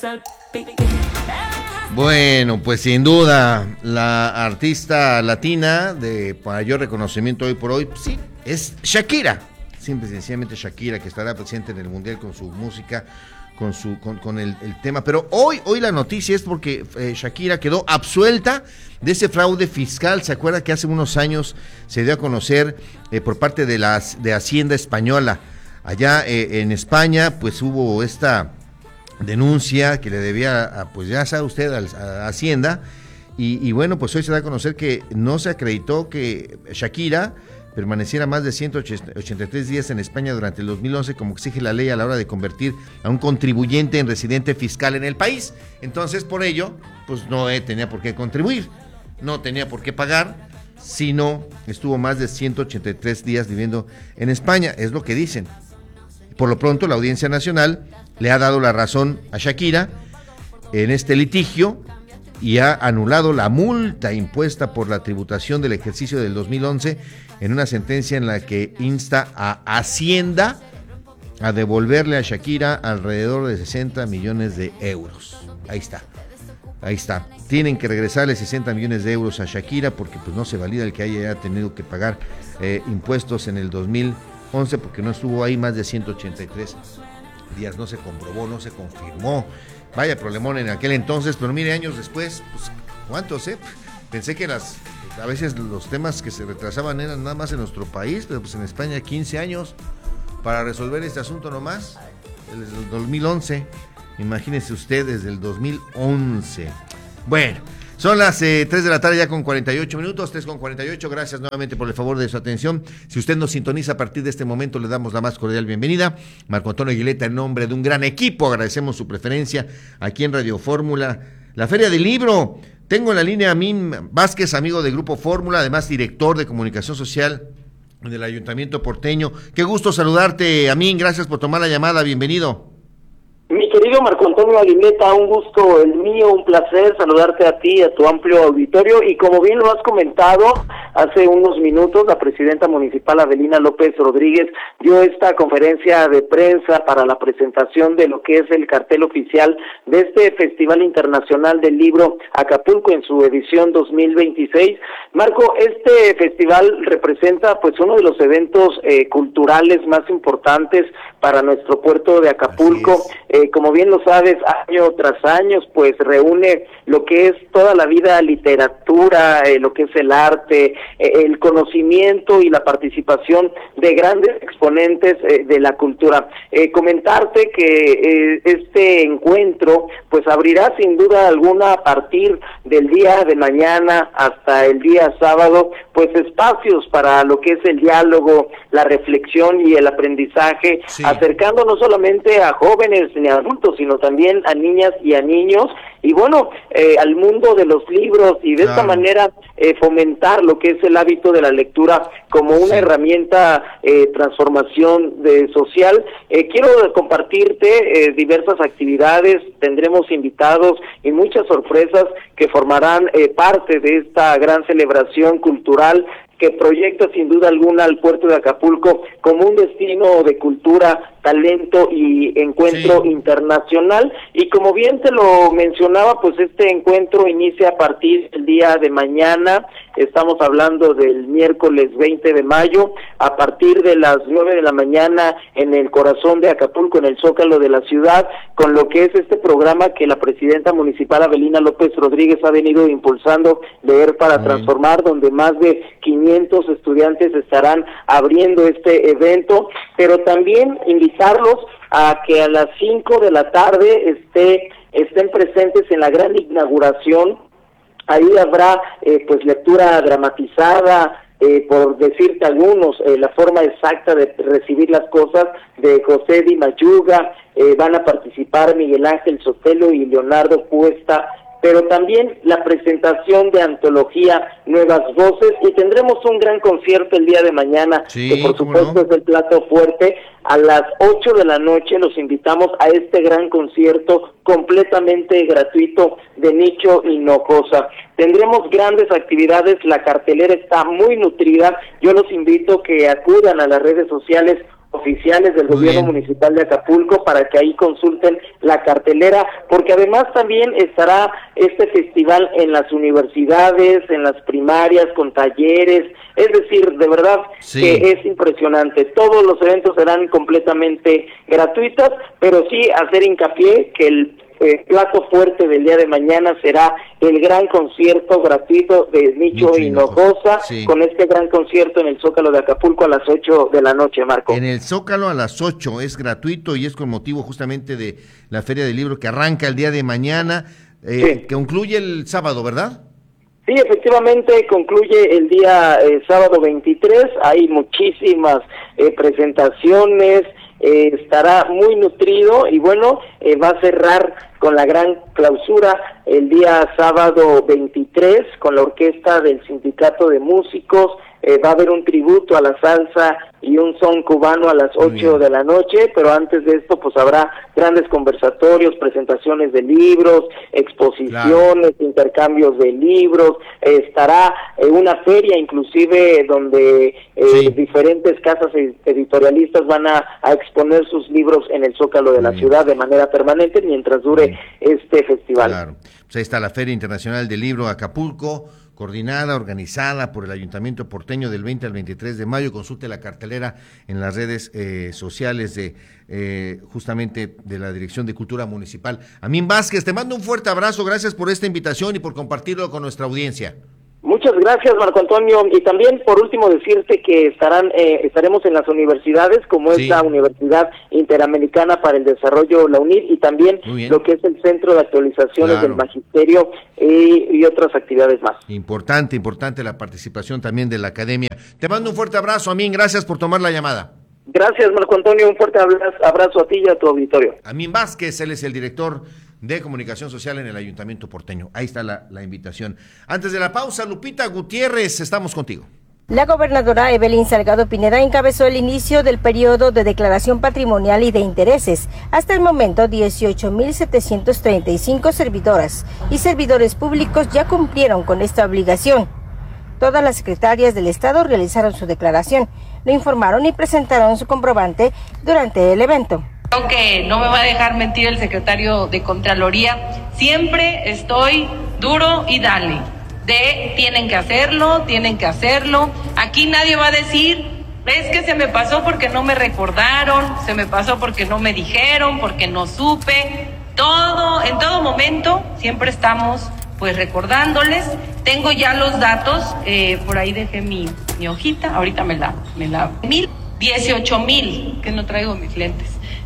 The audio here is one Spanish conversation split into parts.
Bueno, pues sin duda, la artista latina de mayor reconocimiento hoy por hoy, pues sí, es Shakira. Simple y sencillamente Shakira, que estará presente en el Mundial con su música, con el tema. Pero hoy la noticia es porque Shakira quedó absuelta de ese fraude fiscal. ¿Se acuerda que hace unos años se dio a conocer por parte de Hacienda Española? Allá en España, pues hubo esta denuncia que le debía, pues ya sabe usted, a Hacienda, y bueno, pues hoy se da a conocer que no se acreditó que Shakira permaneciera más de 183 días en España durante el 2011, como exige la ley a la hora de convertir a un contribuyente en residente fiscal en el país. Entonces, por ello, pues no tenía por qué contribuir, no tenía por qué pagar, sino estuvo más de 183 días viviendo en España, es lo que dicen. Por lo pronto, la Audiencia Nacional le ha dado la razón a Shakira en este litigio y ha anulado la multa impuesta por la tributación del ejercicio del 2011 en una sentencia en la que insta a Hacienda a devolverle a Shakira alrededor de 60 millones de euros. Ahí está. Tienen que regresarle 60 millones de euros a Shakira porque pues no se valida el que haya tenido que pagar impuestos en el 2011 porque no estuvo ahí más de 183 días, no se comprobó, no se confirmó. Vaya problemón en aquel entonces, pero mire, años después, pues, ¿cuántos, Pensé que a veces los temas que se retrasaban eran nada más en nuestro país, pero pues en España 15 años para resolver este asunto nomás, desde el 2011, imagínense usted, desde el 2011. Bueno, son las 3 de la tarde ya con 48 minutos, 3:48, gracias nuevamente por el favor de su atención. Si usted nos sintoniza a partir de este momento, le damos la más cordial bienvenida. Marco Antonio Aguileta, en nombre de un gran equipo, agradecemos su preferencia aquí en Radio Fórmula. La Feria del Libro, tengo en la línea a Amin Vázquez, amigo de Grupo Fórmula, además director de Comunicación Social del Ayuntamiento Porteño. Qué gusto saludarte, Amin, gracias por tomar la llamada, bienvenido. Mi querido Marco Antonio Aguileta, un gusto el mío, un placer saludarte a ti, a tu amplio auditorio, y como bien lo has comentado, hace unos minutos la presidenta municipal Avelina López Rodríguez dio esta conferencia de prensa para la presentación de lo que es el cartel oficial de este Festival Internacional del Libro Acapulco en su edición 2026. Marco, este festival representa pues uno de los eventos culturales más importantes para nuestro puerto de Acapulco. Como bien lo sabes, año tras año, pues reúne lo que es toda la vida literatura, lo que es el arte, el conocimiento y la participación de grandes exponentes de la cultura. Comentarte que este encuentro pues abrirá sin duda alguna a partir del día de mañana hasta el día sábado, pues espacios para lo que es el diálogo, la reflexión y el aprendizaje, sí, acercando no solamente a jóvenes ni a adultos, sino también a niñas y a niños, y bueno, al mundo de los libros, y de esta manera fomentar lo que es el hábito de la lectura como una herramienta transformación social. Quiero compartirte diversas actividades, tendremos invitados y muchas sorpresas que formarán parte de esta gran celebración cultural que proyecta sin duda alguna al puerto de Acapulco como un destino de cultura, talento y encuentro internacional. Y como bien te lo mencionaba, pues este encuentro inicia a partir del día de mañana. Estamos hablando del miércoles 20 de mayo, a partir de las 9 de la mañana en el corazón de Acapulco, en el Zócalo de la ciudad, con lo que es este programa que la presidenta municipal Avelina López Rodríguez ha venido impulsando, Leer para Transformar, donde más de 500 estudiantes estarán abriendo este evento, pero también invitarlos a que a las 5 de la tarde estén presentes en la gran inauguración. Ahí habrá pues lectura dramatizada, por decirte algunos, la forma exacta de recibir las cosas de José Di Mayuga, van a participar Miguel Ángel Sotelo y Leonardo Cuesta, pero también la presentación de antología Nuevas Voces, y tendremos un gran concierto el día de mañana, que por supuesto es el plato fuerte. A las 8 de la noche los invitamos a este gran concierto completamente gratuito de Nicho Hinojosa. Tendremos grandes actividades, la cartelera está muy nutrida. Yo los invito que acudan a las redes sociales oficiales del gobierno municipal de Acapulco para que ahí consulten la cartelera, porque además también estará este festival en las universidades, en las primarias, con talleres, es decir, de verdad que es impresionante. Todos los eventos serán completamente gratuitos, pero sí hacer hincapié que el plato fuerte del día de mañana será el gran concierto gratuito de Nicho Hinojosa, con este gran concierto en el Zócalo de Acapulco a las 8 de la noche, Marco. En el Zócalo a las 8, es gratuito y es con motivo justamente de la Feria del Libro que arranca el día de mañana, que concluye el sábado, ¿verdad? Sí, efectivamente concluye el día sábado 23, hay muchísimas presentaciones, estará muy nutrido y bueno, va a cerrar con la gran clausura el día sábado 23 con la orquesta del Sindicato de Músicos. Va a haber un tributo a la salsa y un son cubano a las 8 de la noche, pero antes de esto pues habrá grandes conversatorios, presentaciones de libros, exposiciones, intercambios de libros, estará una feria inclusive donde diferentes casas editorialistas van a exponer sus libros en el Zócalo de la ciudad de manera permanente mientras dure este festival. Claro, pues ahí está la Feria Internacional del Libro Acapulco, coordinada, organizada por el Ayuntamiento porteño del 20 al 23 de mayo. Consulte la cartelera en las redes sociales de justamente de la Dirección de Cultura Municipal. Amín Vázquez, te mando un fuerte abrazo, gracias por esta invitación y por compartirlo con nuestra audiencia. Muchas gracias, Marco Antonio, y también por último decirte que estaremos en las universidades, como es la Universidad Interamericana para el Desarrollo, la UNID, y también lo que es el Centro de Actualizaciones del Magisterio y otras actividades más. Importante la participación también de la academia. Te mando un fuerte abrazo, Amín, gracias por tomar la llamada. Gracias, Marco Antonio, un fuerte abrazo a ti y a tu auditorio. Amín Vázquez, él es el director de Comunicación Social en el Ayuntamiento porteño. Ahí está la invitación. Antes de la pausa, Lupita Gutiérrez, estamos contigo. La gobernadora Evelyn Salgado Pineda encabezó el inicio del periodo de declaración patrimonial y de intereses. Hasta el momento, 18.735 servidoras y servidores públicos ya cumplieron con esta obligación. Todas las secretarias del Estado realizaron su declaración, lo informaron y presentaron su comprobante durante el evento. Creo que no me va a dejar mentir el secretario de Contraloría. Siempre estoy duro y dale. Tienen que hacerlo. Aquí nadie va a decir, es que se me pasó porque no me recordaron, se me pasó porque no me dijeron, porque no supe. En todo momento, siempre estamos pues recordándoles. Tengo ya los datos, por ahí dejé mi hojita, ahorita me la 18,000, que no traigo mis lentes.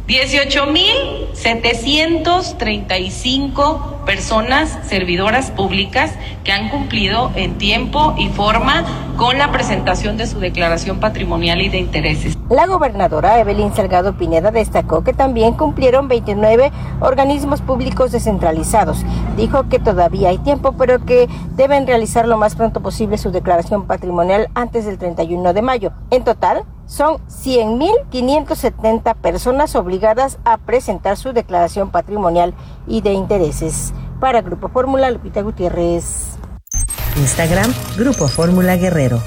18,735 personas servidoras públicas que han cumplido en tiempo y forma con la presentación de su declaración patrimonial y de intereses. La gobernadora Evelyn Salgado Pineda destacó que también cumplieron 29 organismos públicos descentralizados. Dijo que todavía hay tiempo, pero que deben realizar lo más pronto posible su declaración patrimonial antes del 31 de mayo. En total, son 100.570 personas obligadas a presentar su declaración patrimonial y de intereses. Para Grupo Fórmula, Lupita Gutiérrez. Instagram, Grupo Fórmula Guerrero.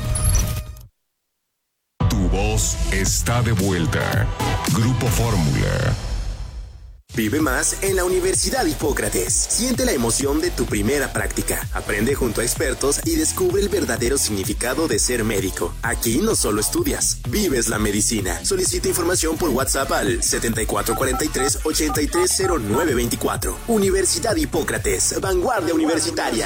Tu voz está de vuelta. Grupo Fórmula. Vive más en la Universidad Hipócrates. Siente la emoción de tu primera práctica. Aprende junto a expertos y descubre el verdadero significado de ser médico. Aquí no solo estudias, vives la medicina. Solicita información por WhatsApp al 7443-830924. Universidad Hipócrates, vanguardia universitaria.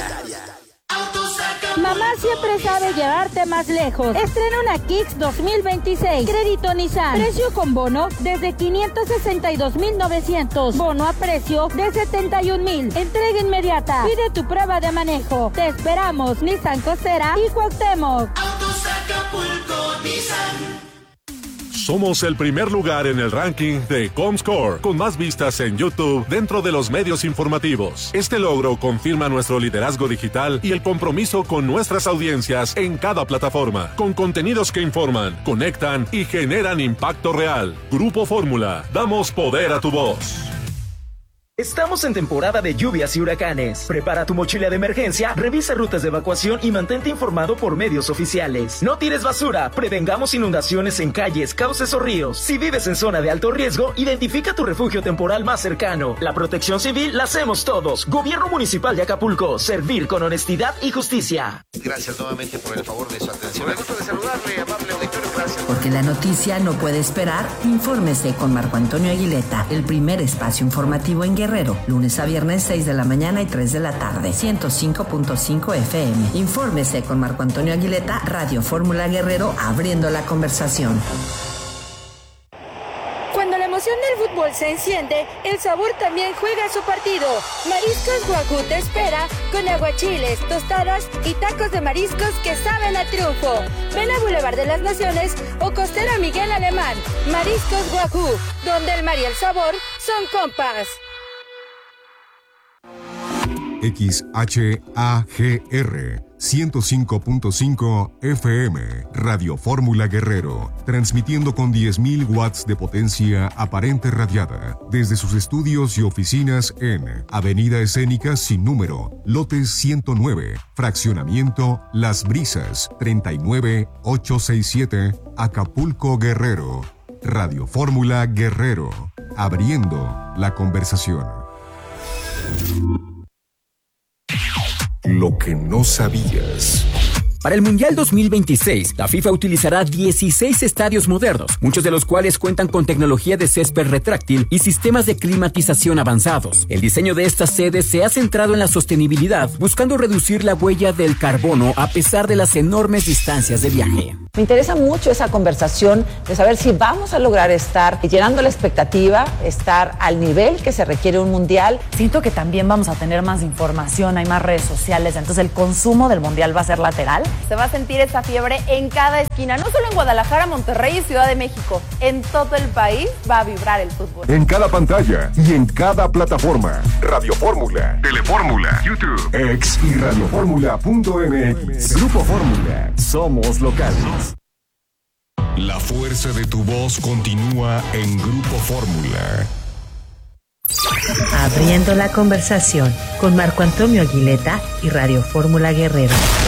Mamá siempre sabe llevarte más lejos. Estrena una Kicks 2026. Crédito Nissan. Precio con bono desde 562,900. Bono a precio de 71,000. Entrega inmediata. Pide tu prueba de manejo. Te esperamos. Nissan Costera y Cuauhtémoc. Autos Acapulco, Nissan. Somos el primer lugar en el ranking de Comscore, con más vistas en YouTube dentro de los medios informativos. Este logro confirma nuestro liderazgo digital y el compromiso con nuestras audiencias en cada plataforma, con contenidos que informan, conectan y generan impacto real. Grupo Fórmula, damos poder a tu voz. Estamos en temporada de lluvias y huracanes. Prepara tu mochila de emergencia, revisa rutas de evacuación y mantente informado por medios oficiales. No tires basura, prevengamos inundaciones en calles, cauces o ríos. Si vives en zona de alto riesgo, identifica tu refugio temporal más cercano. La protección civil la hacemos todos. Gobierno Municipal de Acapulco, servir con honestidad y justicia. Gracias nuevamente por el favor de su atención. Me gusta de saludarle, amable auditorio, gracias. Porque la noticia no puede esperar, infórmese con Marco Antonio Aguileta, el primer espacio informativo en Guerrero, lunes a viernes 6 de la mañana y 3 de la tarde, 105.5 FM. Infórmese con Marco Antonio Aguileta, Radio Fórmula Guerrero, abriendo la conversación. Cuando la emoción del fútbol se enciende, el sabor también juega su partido. Mariscos Wagyu te espera con aguachiles, tostadas y tacos de mariscos que saben a triunfo. Ven a Boulevard de las Naciones o Costera Miguel Alemán. Mariscos Wagyu, donde el mar y el sabor son compas. XHAGR 105.5 FM, Radio Fórmula Guerrero, transmitiendo con 10.000 watts de potencia aparente radiada desde sus estudios y oficinas en Avenida Escénica sin número, lote 109, fraccionamiento Las Brisas, 39867, Acapulco, Guerrero. Radio Fórmula Guerrero, abriendo la conversación. Lo que no sabías. Para el Mundial 2026, la FIFA utilizará 16 estadios modernos, muchos de los cuales cuentan con tecnología de césped retráctil y sistemas de climatización avanzados. El diseño de estas sedes se ha centrado en la sostenibilidad, buscando reducir la huella del carbono a pesar de las enormes distancias de viaje. Me interesa mucho esa conversación de saber si vamos a lograr estar llenando la expectativa, estar al nivel que se requiere un mundial. Siento que también vamos a tener más información, hay más redes sociales, entonces el consumo del mundial va a ser lateral. Se va a sentir esa fiebre en cada esquina, no solo en Guadalajara, Monterrey y Ciudad de México. En todo el país va a vibrar el fútbol. En cada pantalla y en cada plataforma. Radio Fórmula, Telefórmula, YouTube, X y radioformula.mx. Grupo Fórmula. Somos locales. La fuerza de tu voz continúa en Grupo Fórmula. Abriendo la conversación con Marco Antonio Aguileta y Radio Fórmula Guerrero.